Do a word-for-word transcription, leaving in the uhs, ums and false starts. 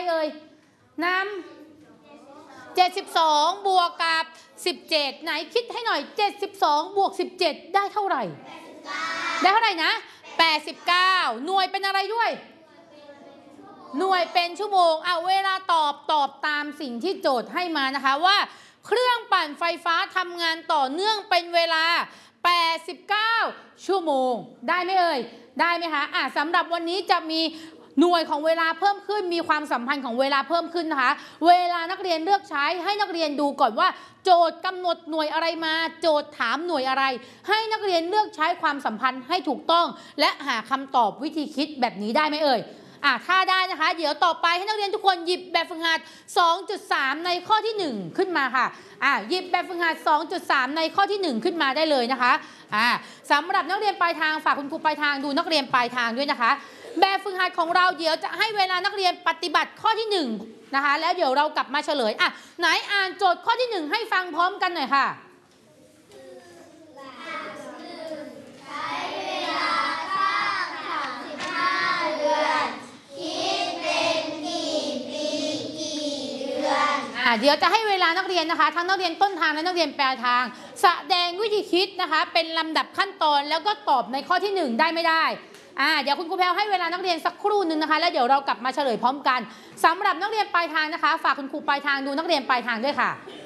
เอ่ยนำเจ็ดสิบสองบวกกับสิบเจ็ดไหนคิดให้หน่อยเจ็ดสิบสองบวกสิบเจ็ดได้เท่าไหร่ได้เท่าไหร่นะแปดสิบเก้าหน่วยเป็นอะไรด้วยหน่วยเป็นชั่วโมงเอาเวลาตอบตอบตามสิ่งที่โจทย์ให้มานะคะว่าเครื่องปั่นไฟฟ้าทำงานต่อเนื่องเป็นเวลาแปดสิบเก้าชั่วโมงได้ไหมเอ่ยได้ไหมคะอ่ะสำหรับวันนี้จะมีหน่วยของเวลาเพิ่มขึ้นมีความสัมพันธ์ของเวลาเพิ่มขึ้นนะคะเวลานักเรียนเลือกใช้ให้นักเรียนดูก่อนว่าโจทย์กำหนดหน่วยอะไรมาโจทย์ถามหน่วยอะไรให้นักเรียนเลือกใช้ความสัมพันธ์ให้ถูกต้องและหาคำตอบวิธีคิดแบบนี้ได้ไหมเอ่ยอ่ะถ้าได้นะคะเดี๋ยวต่อไปให้นักเรียนทุกคนหยิบแบบฝึกหัด สองจุดสาม ในข้อที่หนึ่งขึ้นมาค่ะอ่ะหยิบแบบฝึกหัด สองจุดสาม ในข้อที่หนึ่งขึ้นมาได้เลยนะคะอ่ะสำหรับนักเรียนปลายทางฝากคุณครูปลายทางดูนักเรียนปลายทางด้วยนะคะแบบฝึกหัดของเราเดี๋ยวจะให้เวลานักเรียนปฏิบัติข้อที่หนึ่งนะคะแล้วเดี๋ยวเรากลับมาเฉลยอ่ะไหนอ่านโจทย์ข้อที่หนึ่งให้ฟังพร้อมกันหน่อยค่ะเดี๋ยวจะให้เวลานักเรียนนะคะทั้งนักเรียนต้นทางและนักเรียนปลายทางแสดงวิธีคิดนะคะเป็นลำดับขั้นตอนแล้วก็ตอบในข้อที่หนึ่งได้ไม่ได้อ่าเดี๋ยวคุณครูแพรวให้เวลานักเรียนสักครู่หนึ่งนะคะแล้วเดี๋ยวเรากลับมาเฉลยพร้อมกันสำหรับนักเรียนปลายทางนะคะฝากคุณครูปลายทางดูนักเรียนปลายทางด้วยค่ะ